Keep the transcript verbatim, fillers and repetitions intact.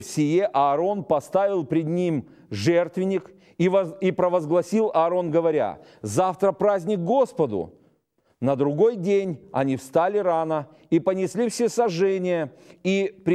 сие Аарон поставил пред ним жертвенник и, воз, и провозгласил Аарон, говоря: «Завтра праздник Господу». На другой день они встали рано и понесли все сожжения, и